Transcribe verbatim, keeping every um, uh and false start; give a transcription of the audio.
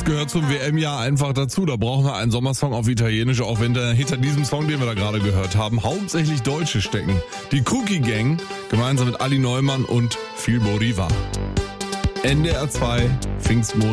gehört zum W M-Jahr einfach dazu. Da brauchen wir einen Sommersong auf Italienisch, auch wenn da hinter diesem Song, den wir da gerade gehört haben, hauptsächlich Deutsche stecken. Die Cookie Gang, gemeinsam mit Ali Neumann und Phil Boriva. N D R zwei, Pfingstmontag.